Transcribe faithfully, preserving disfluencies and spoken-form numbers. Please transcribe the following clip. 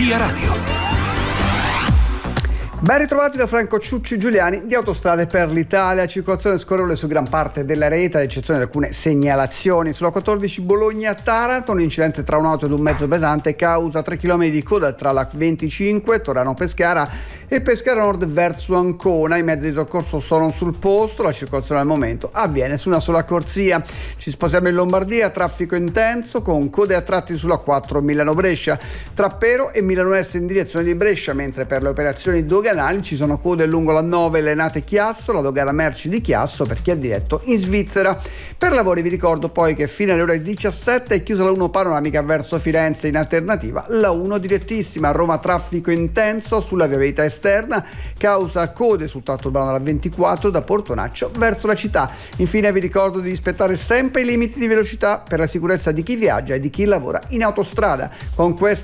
Via Radio. Ben ritrovati da Franco Ciucci Giuliani di Autostrade per l'Italia. Circolazione scorrevole su gran parte della rete, ad eccezione di alcune segnalazioni. Sulla quattordici Bologna-Taranto, un incidente tra un'auto ed un mezzo pesante causa tre chilometri di coda tra la venticinque, Torano-Pescara, e Pescara Nord verso Ancona. I mezzi di soccorso sono sul posto, la circolazione al momento avviene su una sola corsia. Ci spostiamo in Lombardia, traffico intenso con code a tratti sulla quattro Milano-Brescia, tra Pero e Milano Est in direzione di Brescia, mentre per le operazioni doganali ci sono code lungo la nove Lenate Chiasso, la dogana merci di Chiasso per chi è diretto in Svizzera. Per lavori vi ricordo poi che fino alle ore diciassette è chiusa la uno panoramica verso Firenze, in alternativa la uno direttissima. A Roma traffico intenso sulla viabilità esterna, causa code sul tratto urbano della ventiquattro da Portonaccio verso la città. Infine vi ricordo di rispettare sempre i limiti di velocità per la sicurezza di chi viaggia e di chi lavora in autostrada. Con questo